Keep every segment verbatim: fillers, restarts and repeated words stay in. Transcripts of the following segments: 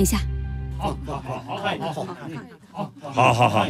一下。 好，好，好，好，好，好，好，好。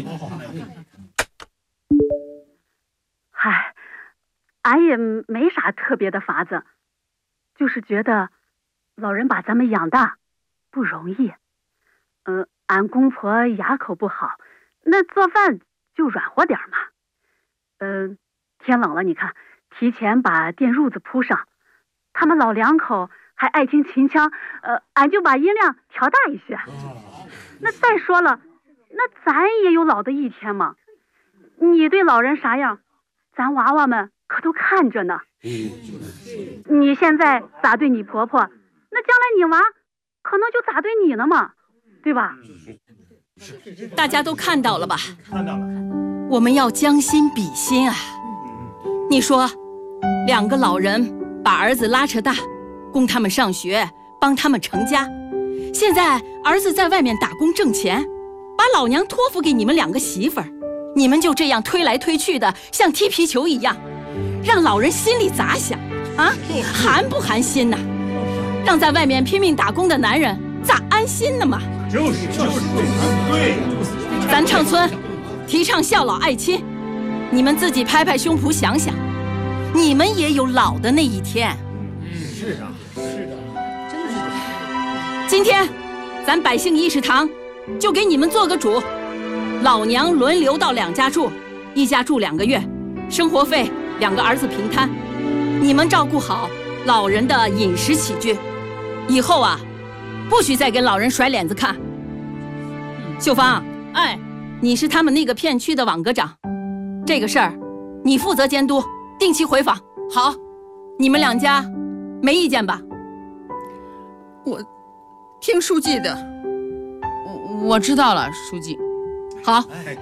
嗨，俺也没啥特别的法子，就是觉得老人把咱们养大不容易。嗯、呃，俺公婆牙口不好，那做饭就软和点嘛。嗯、呃，天冷了，你看，提前把电褥子铺上。他们老两口还爱听秦腔，呃，俺就把音量调大一些。那再说了，那咱也有老的一天嘛。你对老人啥样，咱娃娃们可都看着呢。你现在咋对你婆婆，那将来你娃可能就咋对你了嘛，对吧？ 大家都看到了吧？ 看到了。 我们要将心比心啊！你说，两个老人把儿子拉扯大，供他们上学，帮他们成家。现在儿子在外面打工挣钱，把老娘托付给你们两个媳妇儿，你们就这样推来推去的，像踢皮球一样，让老人心里咋想啊？寒不寒心呐？让在外面拼命打工的男人咋安心呢嘛？ 就是就是对。 咱长村提倡孝老爱亲，你们自己拍拍胸脯想想，你们也有老的那一天。 是啊，是的， 真的是。今天，咱百姓义士堂就给你们做个主，老娘轮流到两家住，一家住两个月，生活费两个儿子平摊，你们照顾好老人的饮食起居。以后啊，不许再跟老人甩脸子看。秀芳，哎，你是他们那个片区的网格长，这个事儿你负责监督，定期回访。好，你们两家没意见吧？ 我听书记的，我我知道了，书记。 好。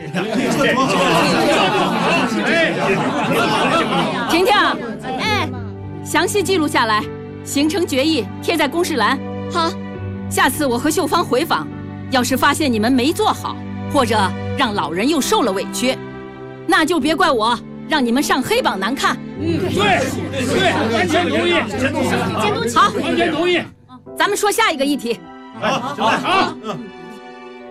婷婷，哎，详细记录下来，形成决议贴在公示栏。好，下次我和秀芳回访，要是发现你们没做好，或者让老人又受了委屈，那就别怪我让你们上黑榜难看。 嗯，对对，完全同意， 好， 完全同意。 咱们说下一个议题。 好，好，好。